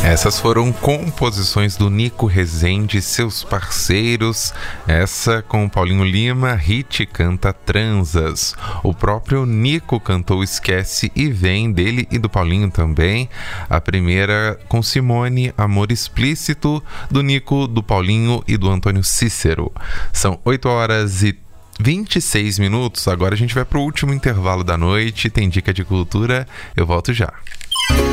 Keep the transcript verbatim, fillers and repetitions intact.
Essas foram composições do Nico Rezende e seus parceiros. Essa com o Paulinho Lima, Hit canta Transas. O próprio Nico cantou Esquece e Vem, dele e do Paulinho também. A primeira com Simone, Amor Explícito, do Nico, do Paulinho e do Antônio Cícero. São oito horas e vinte e seis minutos. Agora a gente vai pro último intervalo da noite. Tem dica de cultura. Eu volto já.